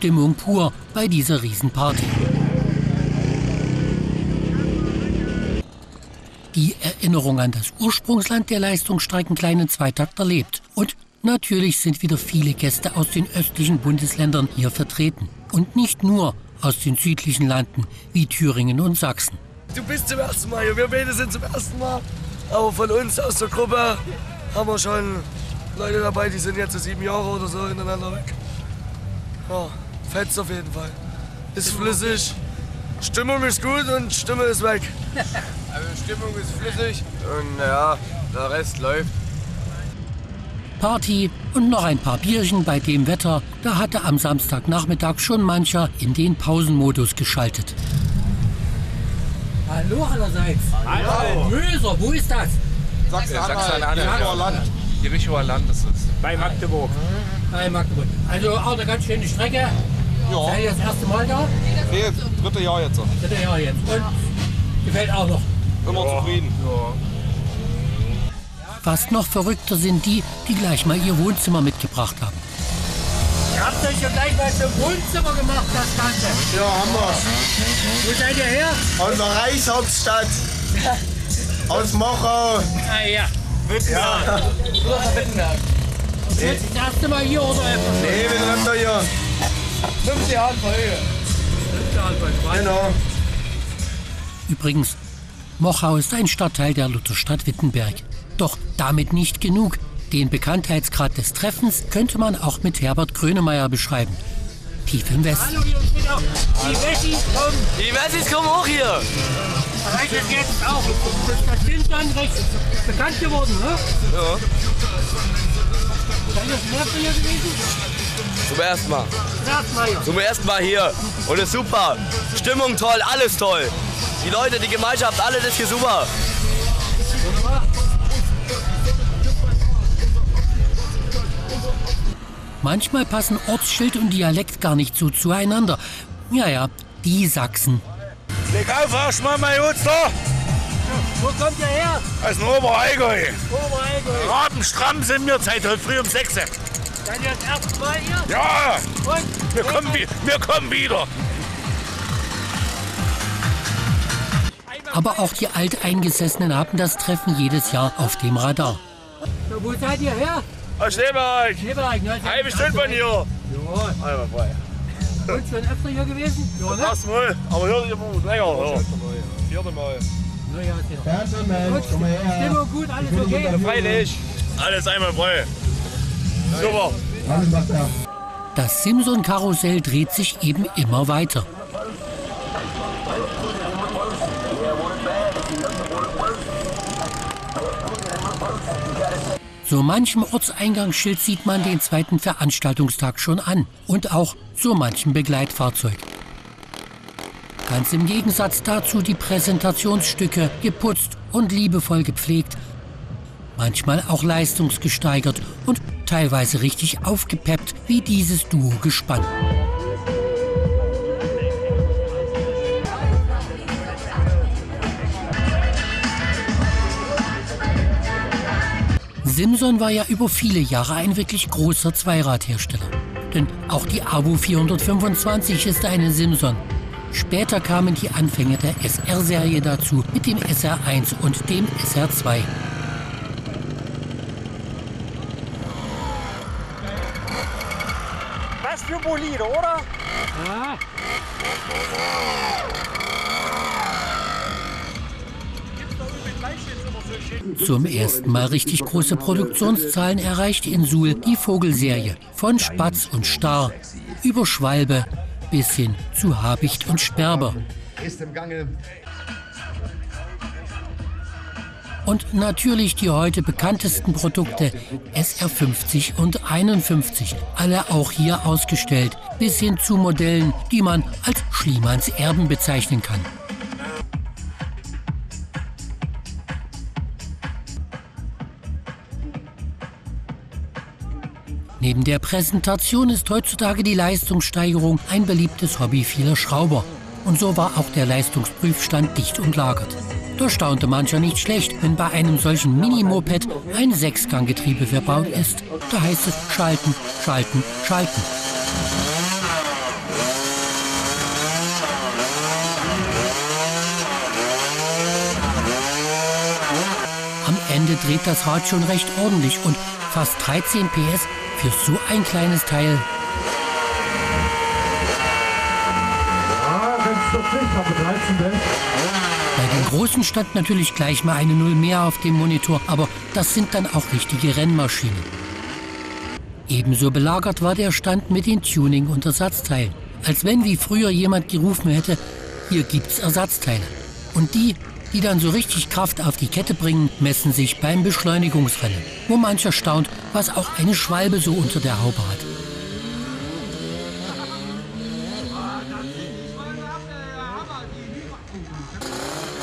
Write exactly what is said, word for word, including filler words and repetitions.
Stimmung pur bei dieser Riesenparty. Die Erinnerung an das Ursprungsland der leistungsstreikenkleinen Zweitakter lebt. Und natürlich sind wieder viele Gäste aus den östlichen Bundesländern hier vertreten. Und nicht nur aus den südlichen Landen wie Thüringen und Sachsen. Du bist zum ersten Mal hier, wir beide sind zum ersten Mal. Aber von uns aus der Gruppe haben wir schon Leute dabei, die sind jetzt so sieben Jahre oder so hintereinander weg. Ja, fetzt auf jeden Fall. Ist flüssig, Stimmung ist gut und Stimme ist weg. Also Stimmung ist flüssig und ja, der Rest läuft. Party und noch ein paar Bierchen bei dem Wetter, da hatte am Samstagnachmittag schon mancher in den Pausenmodus geschaltet. Hallo allerseits. Hallo. Möser, wo ist das? Sachsen-Anhalt. Jerichoer Land ist es. Bei Magdeburg. Bei Magdeburg. Also auch eine ganz schöne Strecke. Ja. Seid ihr das erste Mal da? Nee, dritte Jahr jetzt. Dritte Jahr jetzt. Und gefällt auch noch. Immer ja. Zufrieden. Ja. Fast noch verrückter sind die, die gleich mal ihr Wohnzimmer mitgebracht haben. Ihr habt euch ja gleich mal zum Wohnzimmer gemacht, das Ganze. Ja, haben wir. Wo seid ihr her? Aus der Reichshauptstadt. Aus Mochau. Ah ja. Wittenberg. Ja. Wittenberg. Das ist das erste Mal hier oder etwas? Nee, wir sind da hier. Fünf Jahre Folge. Fünf Jahre Folge. Genau. Übrigens, Mochau ist ein Stadtteil der Lutherstadt Wittenberg. Doch damit nicht genug. Den Bekanntheitsgrad des Treffens könnte man auch mit Herbert Grönemeyer beschreiben. Tief im Westen. Hallo, hier steht auch. Die Wessis kommen. Die Wessis kommen auch hier. Reicht das jetzt auch? Das sind dann recht bekannt geworden, ne? Ja. Seid ihr das erste hier gewesen? Zum ersten Mal. Das erste Mal hier. Zum ersten Mal hier. Und ist super. Stimmung toll, alles toll. Die Leute, die Gemeinschaft, alles ist hier super. Wunderbar. Manchmal passen Ortsschild und Dialekt gar nicht so zueinander. Ja, ja, die Sachsen. Leg auf, erstmal mein Jutster. Wo kommt ihr her? Aus dem Oberallgäu. Oberallgäu. Rabenstramm sind wir seit heute früh um sechs. Seid ihr das erste Mal hier? Ja, Und? wir kommen, wi- wir kommen wieder. Aber auch die Alteingesessenen haben das Treffen jedes Jahr auf dem Radar. So, wo seid ihr her? Aus Schneeberg. Schneeberg, ne? Halbe Stunde von hier. Ja. Einmal frei. Und schon öfter hier gewesen? Ja, ne? Das Mal, aber hier immer länger. Ja. Vierte Mal. Na ja, ist ja. Ja, schon, Mensch. Komm mal her. Stimmung gut, alles okay? Freilich. Alles einmal frei. Super. Alles macht er. Das Simson-Karussell dreht sich eben immer weiter. So manchem Ortseingangsschild sieht man den zweiten Veranstaltungstag schon an. Und auch so manchem Begleitfahrzeug. Ganz im Gegensatz dazu die Präsentationsstücke, geputzt und liebevoll gepflegt. Manchmal auch leistungsgesteigert und teilweise richtig aufgepeppt wie dieses Duo-Gespann. Simson war ja über viele Jahre ein wirklich großer Zweiradhersteller. Denn auch die A W O vierhundertfünfundzwanzig ist eine Simson. Später kamen die Anfänge der S R-Serie dazu mit dem S R eins und dem S R zwei. Was für Bolide, oder? Ja. Zum ersten Mal richtig große Produktionszahlen erreichte in Suhl die Vogelserie. Von Spatz und Star über Schwalbe bis hin zu Habicht und Sperber. Ist im Gange. Und natürlich die heute bekanntesten Produkte S R fünfzig und einundfünfzig. Alle auch hier ausgestellt, bis hin zu Modellen, die man als Schliemanns Erben bezeichnen kann. Neben der Präsentation ist heutzutage die Leistungssteigerung ein beliebtes Hobby vieler Schrauber. Und so war auch der Leistungsprüfstand dicht umlagert. Da staunte mancher nicht schlecht, wenn bei einem solchen Mini-Moped ein Sechsganggetriebe verbaut ist. Da heißt es schalten, schalten, schalten. dreht das Rad schon recht ordentlich und fast dreizehn P S für so ein kleines Teil. Bei den Großen stand natürlich gleich mal eine Null mehr auf dem Monitor, aber das sind dann auch richtige Rennmaschinen. Ebenso belagert war der Stand mit den Tuning- und Ersatzteilen. Als wenn wie früher jemand gerufen hätte, hier gibt's Ersatzteile. Und die, die dann so richtig Kraft auf die Kette bringen, messen sich beim Beschleunigungsrennen, wo mancher staunt, was auch eine Schwalbe so unter der Haube hat.